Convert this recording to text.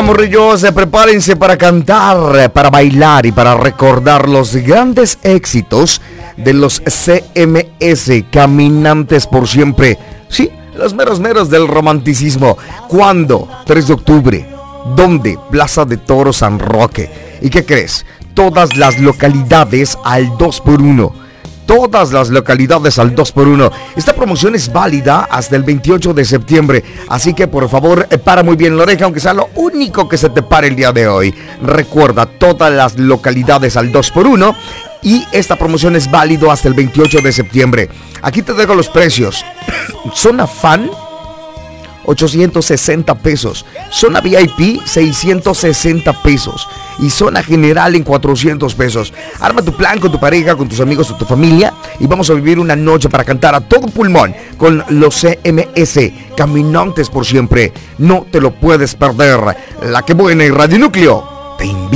morrillos, prepárense para cantar, para bailar y para recordar los grandes éxitos de los CMS, Caminantes por Siempre. Sí, los meros meros del romanticismo. ¿Cuándo? 3 de octubre. ¿Dónde? Plaza de Toros San Roque. ¿Y qué crees? Todas las localidades al 2x1. Todas las localidades al 2x1. Esta promoción es válida hasta el 28 de septiembre. Así que por favor, para muy bien la oreja, aunque sea lo único que se te pare el día de hoy. Recuerda, todas las localidades al 2x1. Y esta promoción es válido hasta el 28 de septiembre. Aquí te dejo los precios. Zona Fan, 860 pesos. Zona VIP, 660 pesos. Y zona general en 400 pesos. Arma tu plan con tu pareja, con tus amigos o tu familia. Y vamos a vivir una noche para cantar a todo pulmón con los CMS, Caminantes por Siempre. No te lo puedes perder. La que buena y Radio Núcleo